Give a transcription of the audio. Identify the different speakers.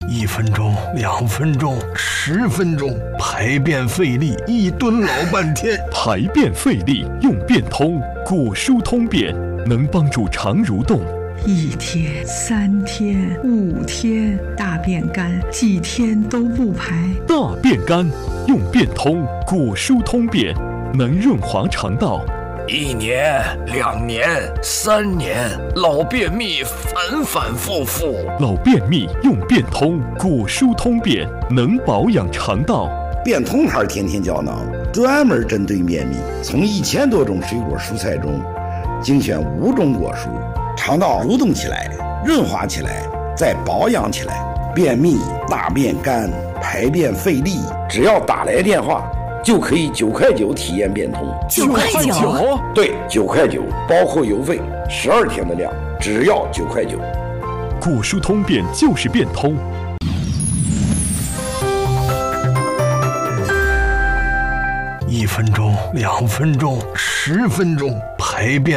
Speaker 1: 1分钟、2分钟、10分钟，排便费力，1蹲老半天。
Speaker 2: 排便费力用便通，果蔬通便能帮助肠蠕动。
Speaker 3: 1天、3天、5天，大便干，几天都不排。
Speaker 2: 大便干用便通，果蔬通便能润滑肠道。
Speaker 4: 1年、2年、3年，老便秘反反复复。
Speaker 2: 老便秘用便通，果蔬通便能保养肠道。
Speaker 5: 便通牌天天胶囊专门针对便秘，从1000多种水果蔬菜中精选5种果蔬，肠道蠕动起来，润滑起来，再保养起来。便秘、大便干、排便费力，只要打来电话就可以9块9体验便通。
Speaker 6: 9块9？
Speaker 5: 对，9块9，包括邮费，12天的量，只要9块9。
Speaker 2: 果蔬通便就是便通。
Speaker 1: 1分钟、2分钟、10分钟，排便